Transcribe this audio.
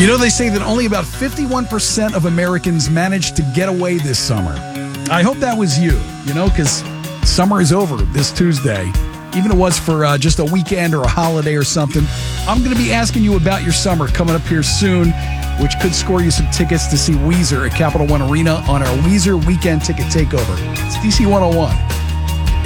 You know, they say that only about 51% of Americans managed to get away this summer. I hope that was you, because summer is over this Tuesday. Even if it was for just a weekend or a holiday or something. I'm going to be asking you about your summer coming up here soon, which could score you some tickets to see Weezer at Capital One Arena on our Weezer Weekend Ticket Takeover. It's DC 101.